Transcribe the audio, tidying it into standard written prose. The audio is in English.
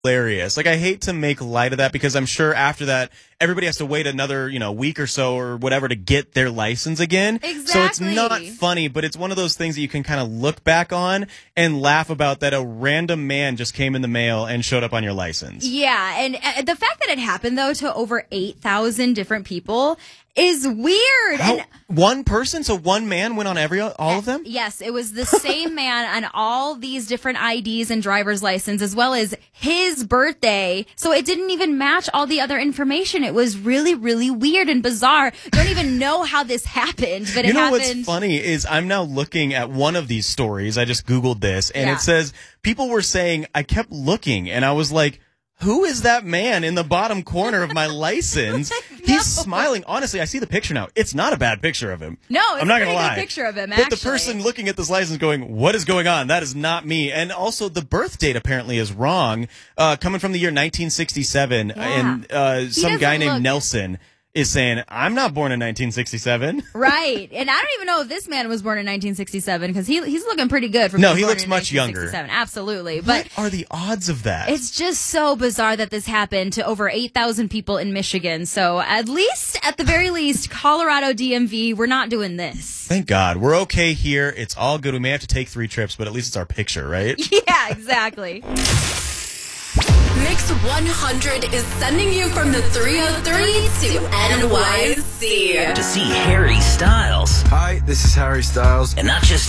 hilarious. Like, I hate to make light of that because I'm sure after that, everybody has to wait another, week or so or whatever to get their license again. Exactly. So it's not funny, but it's one of those things that you can kind of look back on and laugh about that a random man just came in the mail and showed up on your license. Yeah, and the fact that it happened, though, to over 8,000 different people is weird. How, and one person? So one man went on all of them? Yes, it was the same man on all these different IDs and driver's license, as well as his birthday. So it didn't even match all the other information. It was really, really weird and bizarre. Don't even know how this happened, but it happened. What's funny is I'm now looking at one of these stories. I just Googled this, and it says people were saying, I kept looking, and I was like, who is that man in the bottom corner of my license? He's smiling. Honestly, I see the picture now. It's not a bad picture of him. No, it's I'm not a gonna pretty lie. good picture of him, But actually. the person looking at this license going, what is going on? That is not me. And also, the birth date apparently is wrong, coming from the year 1967. Yeah. And some guy named Nelson is saying, I'm not born in 1967. Right. And I don't even know if this man was born in 1967 because he's looking pretty good. No, he looks much younger. Absolutely. But what are the odds of that? It's just so bizarre that this happened to over 8,000 people in Michigan. So at the very least, Colorado DMV, we're not doing this. Thank God. We're okay here. It's all good. We may have to take 3 trips, but at least it's our picture, right? Yeah, exactly. Mix 100 is sending you from the 303 to NYC. To see Harry Styles. Hi, this is Harry Styles. And not just